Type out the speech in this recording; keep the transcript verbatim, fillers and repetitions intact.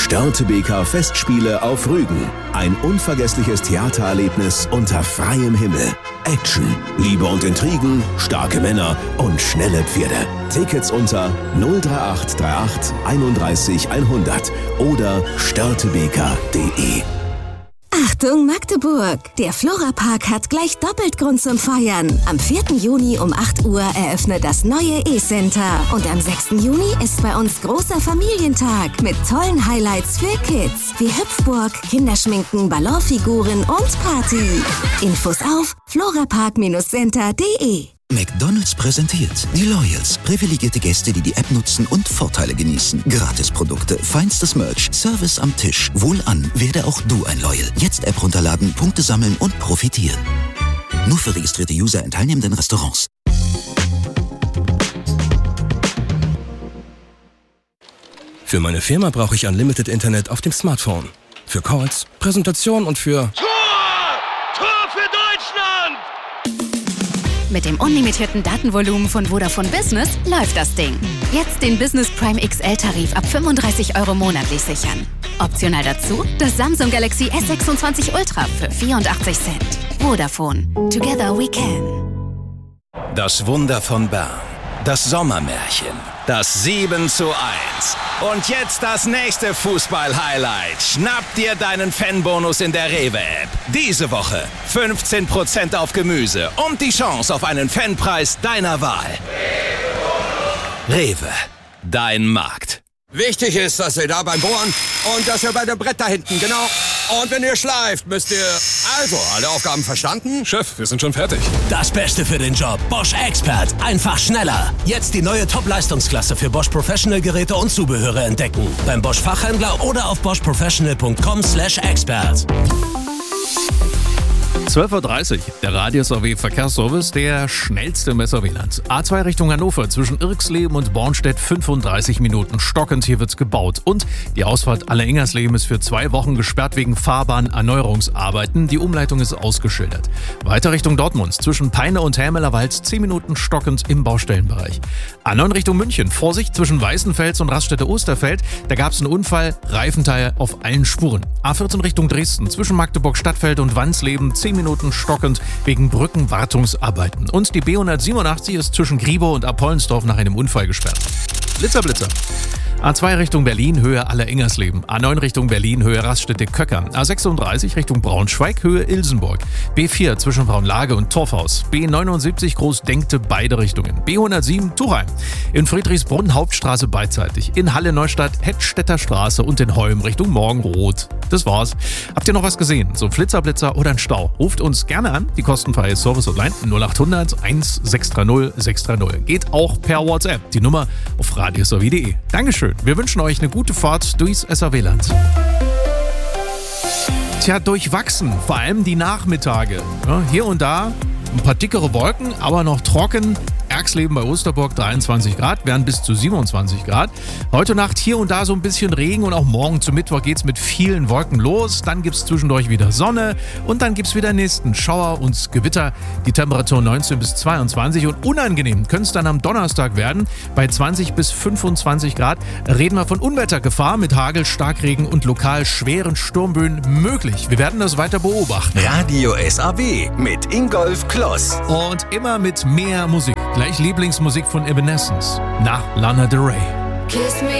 Störtebeker Festspiele auf Rügen. Ein unvergessliches Theatererlebnis unter freiem Himmel. Action, Liebe und Intrigen, starke Männer und schnelle Pferde. Tickets unter null drei acht drei acht einunddreißig hundert oder störtebeker punkt de. Achtung Magdeburg! Der Florapark hat gleich doppelt Grund zum Feiern. Am vierten Juni um acht Uhr eröffnet das neue E-Center. Und am sechsten Juni ist bei uns großer Familientag mit tollen Highlights für Kids. Wie Hüpfburg, Kinderschminken, Ballonfiguren und Party. Infos auf florapark center punkt de. McDonald's präsentiert die Loyals. Privilegierte Gäste, die die App nutzen und Vorteile genießen. Gratisprodukte, feinstes Merch, Service am Tisch. Wohlan, werde auch du ein Loyal. Jetzt App runterladen, Punkte sammeln und profitieren. Nur für registrierte User in teilnehmenden Restaurants. Für meine Firma brauche ich Unlimited Internet auf dem Smartphone. Für Calls, Präsentation und für... Tor! Tor für Deutschland! Mit dem unlimitierten Datenvolumen von Vodafone Business läuft das Ding. Jetzt den Business Prime X L-Tarif ab fünfunddreißig Euro monatlich sichern. Optional dazu das Samsung Galaxy S sechsundzwanzig Ultra für vierundachtzig Cent. Vodafone. Together we can. Das Wunder von Bern. Das Sommermärchen. Das sieben zu eins. Und jetzt das nächste Fußball-Highlight. Schnapp dir deinen Fanbonus in der Rewe-App. Diese Woche fünfzehn Prozent auf Gemüse und die Chance auf einen Fanpreis deiner Wahl. Rewe, dein Markt. Wichtig ist, dass ihr da beim Bohren und dass ihr bei dem Brett da hinten, genau. Und wenn ihr schleift, müsst ihr... Also, alle Aufgaben verstanden? Chef, wir sind schon fertig. Das Beste für den Job. Bosch Expert. Einfach schneller. Jetzt die neue Top-Leistungsklasse für Bosch Professional Geräte und Zubehöre entdecken. Beim Bosch Fachhändler oder auf bosch professional punkt com slash expert. zwölf Uhr dreißig, der Radius A W Verkehrsservice, der schnellste im S A W-Land. A zwei Richtung Hannover, zwischen Irxleben und Bornstedt fünfunddreißig Minuten stockend, hier wird's gebaut. Und die Ausfahrt Aller-Ingersleben ist für zwei Wochen gesperrt wegen Fahrbahnerneuerungsarbeiten. Die Umleitung ist ausgeschildert. Weiter Richtung Dortmund, zwischen Peine und Helmelerwald, zehn Minuten stockend im Baustellenbereich. A neun Richtung München, Vorsicht zwischen Weißenfels und Raststätte-Osterfeld, da gab's einen Unfall, Reifenteil auf allen Spuren. A vierzehn Richtung Dresden, zwischen Magdeburg-Stadtfeld und Wansleben, zehn Minuten stockend wegen Brückenwartungsarbeiten. Und die B hundertsiebenundachtzig ist zwischen Griebow und Apollensdorf nach einem Unfall gesperrt. Blitzer, Blitzer. A zwei Richtung Berlin, Höhe Aller-Ingersleben. A neun Richtung Berlin, Höhe Raststätte-Köckern. A sechsunddreißig Richtung Braunschweig, Höhe Ilsenburg. B vier zwischen Braunlage und Torfhaus. B neunundsiebzig Groß-Denkte, beide Richtungen. B hundertsieben Tuchheim. In Friedrichsbrunn, Hauptstraße beidseitig. In Halle-Neustadt, Hettstädter Straße und in Holm Richtung Morgenroth. Das war's. Habt ihr noch was gesehen? So ein Flitzer-Blitzer oder ein Stau? Ruft uns gerne an. Die kostenfreie Service-Hotline null acht hundert eins sechs drei null sechs drei null. Geht auch per WhatsApp. Die Nummer auf radius a w punkt de. Dankeschön. Wir wünschen euch eine gute Fahrt durchs S A W-Land. Tja, durchwachsen, vor allem die Nachmittage. Ja, hier und da ein paar dickere Wolken, aber noch trocken. Erxleben bei Osterburg dreiundzwanzig Grad, wären bis zu siebenundzwanzig Grad. Heute Nacht hier und da so ein bisschen Regen und auch morgen zum Mittwoch geht's mit vielen Wolken los. Dann gibt's zwischendurch wieder Sonne und dann gibt's wieder nächsten Schauer und Gewitter. Die Temperatur neunzehn bis zweiundzwanzig und unangenehm könnte es dann am Donnerstag werden. Bei zwanzig bis fünfundzwanzig Grad reden wir von Unwettergefahr mit Hagel, Starkregen und lokal schweren Sturmböen möglich. Wir werden das weiter beobachten. Radio S A W mit Ingolf Kloss. Und immer mit mehr Musik. Gleich Lieblingsmusik von Evanescence nach Lana Del Rey.